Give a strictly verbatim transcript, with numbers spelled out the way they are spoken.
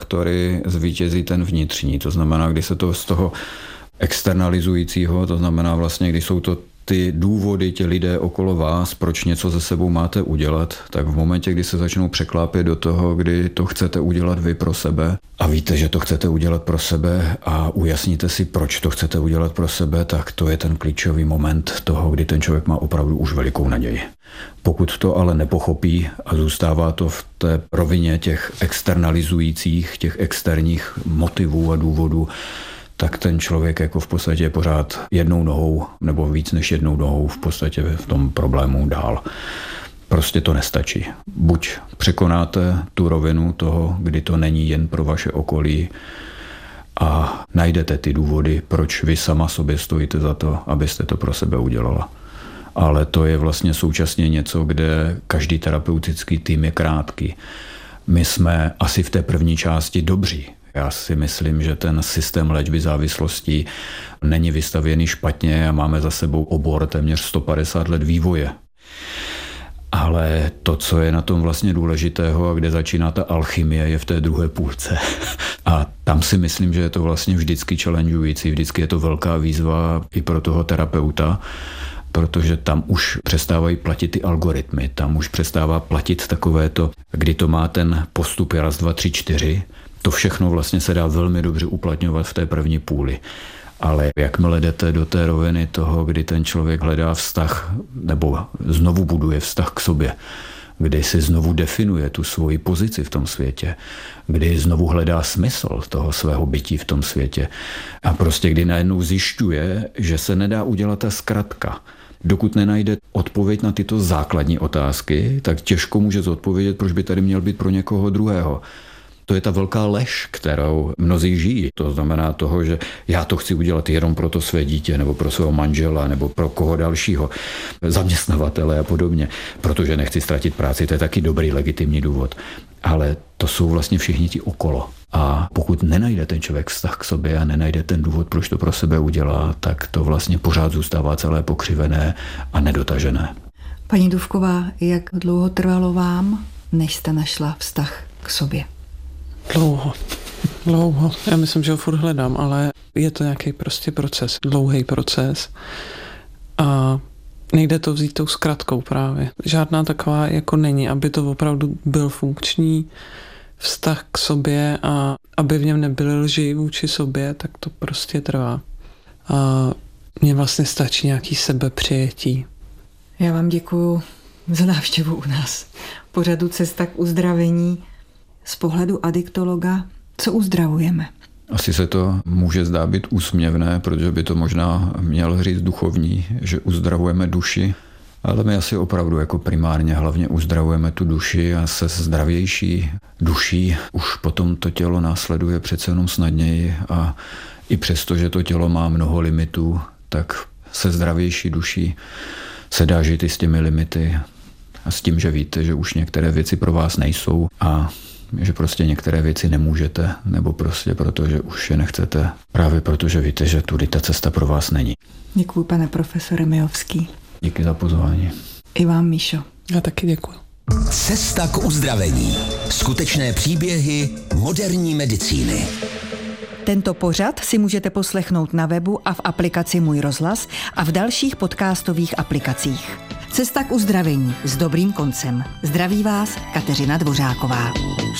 faktory zvítězí ten vnitřní. To znamená, když se to z toho externalizujícího, to znamená vlastně, když jsou to ty důvody, ti lidé okolo vás, proč něco se sebou máte udělat, tak v momentě, kdy se začnou překlápět do toho, kdy to chcete udělat vy pro sebe a víte, že to chcete udělat pro sebe a ujasníte si, proč to chcete udělat pro sebe, tak to je ten klíčový moment toho, kdy ten člověk má opravdu už velikou naději. Pokud to ale nepochopí a zůstává to v té rovině těch externalizujících, těch externích motivů a důvodů, tak ten člověk jako v podstatě je pořád jednou nohou nebo víc než jednou nohou v podstatě v tom problému dál. Prostě to nestačí. Buď překonáte tu rovinu toho, kdy to není jen pro vaše okolí a najdete ty důvody, proč vy sama sobě stojíte za to, abyste to pro sebe udělala. Ale to je vlastně současně něco, kde každý terapeutický tým je krátký. My jsme asi v té první části dobří. Já si myslím, že ten systém léčby závislostí není vystavěný špatně a máme za sebou obor téměř sto padesát let vývoje. Ale to, co je na tom vlastně důležitého a kde začíná ta alchymie, je v té druhé půlce. A tam si myslím, že je to vlastně vždycky challengeující, vždycky je to velká výzva i pro toho terapeuta, protože tam už přestávají platit ty algoritmy, tam už přestává platit takové to, kdy to má ten postup raz, dva, tři, čtyři. To všechno vlastně se dá velmi dobře uplatňovat v té první půli. Ale jakmile jdete do té roviny toho, kdy ten člověk hledá vztah, nebo znovu buduje vztah k sobě, kdy si znovu definuje tu svoji pozici v tom světě, kdy znovu hledá smysl toho svého bytí v tom světě a prostě kdy najednou zjišťuje, že se nedá udělat ta zkratka. Dokud nenajde odpověď na tyto základní otázky, tak těžko může zodpovědět, proč by tady měl být pro někoho druhého. To je ta velká lež, kterou mnozí žijí. To znamená toho, že já to chci udělat jenom pro to své dítě, nebo pro svého manžela, nebo pro koho dalšího, zaměstnavatele a podobně, protože nechci ztratit práci, to je taky dobrý, legitimní důvod. Ale to jsou vlastně všichni ti okolo. A pokud nenajde ten člověk vztah k sobě a nenajde ten důvod, proč to pro sebe udělá, tak to vlastně pořád zůstává celé pokřivené a nedotažené. Paní Dufková, jak dlouho trvalo vám, než jste našla vztah k sobě? Dlouho, dlouho. Já myslím, že ho furt hledám, ale je to nějaký prostě proces, dlouhý proces a nejde to vzít tou zkratkou právě. Žádná taková jako není, aby to opravdu byl funkční vztah k sobě a aby v něm nebyly lži vůči sobě, tak to prostě trvá. A mně vlastně stačí nějaký sebepřijetí. Já vám děkuju za návštěvu u nás. Pořadu Cesta k uzdravení. Z pohledu adiktologa, co uzdravujeme? Asi se to může zdát být úsměvné, protože by to možná měl říct duchovní, že uzdravujeme duši, ale my asi opravdu jako primárně hlavně uzdravujeme tu duši a se zdravější duší už potom to tělo následuje přece jenom snadněji a i přesto, že to tělo má mnoho limitů, tak se zdravější duší se dá žít i s těmi limity a s tím, že víte, že už některé věci pro vás nejsou a že prostě některé věci nemůžete, nebo prostě proto, že už je nechcete, právě protože víte, že tudy ta cesta pro vás není. Děkuji, pane profesore Mijovský. Díky za pozvání. I vám, Míšo. Já taky děkuji. Cesta k uzdravení. Skutečné příběhy moderní medicíny. Tento pořad si můžete poslechnout na webu a v aplikaci Můj rozhlas a v dalších podcastových aplikacích. Cesta k uzdravení s dobrým koncem. Zdraví vás Kateřina Dvořáková.